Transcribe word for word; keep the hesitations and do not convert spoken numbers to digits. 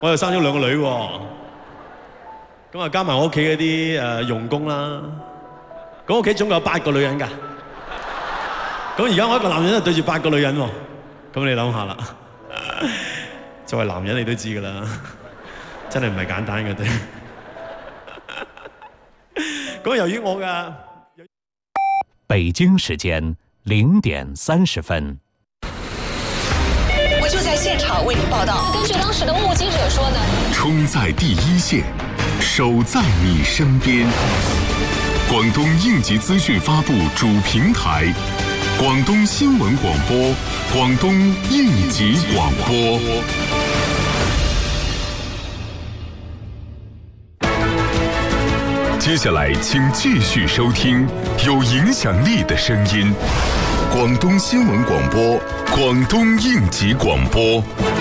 我又生咗兩個女喎，咁啊加埋我屋企嗰啲誒傭工啦，咁屋企總共有八個女人㗎。咁而家我一個男人就對住八個女人喎，咁你諗下啦。作為男人你都知㗎啦，真係唔係簡單嘅啫。咁由於我嘅北京時間零點三十分。 我就在現場為您報道。 根據當時的目擊者說呢， 衝在第一線，守在你身邊。廣東應急資訊發布主平台，廣東新聞廣播，廣東應急廣播。接下來，請繼續收聽有影響力的聲音。廣東新聞廣播，廣東應急廣播。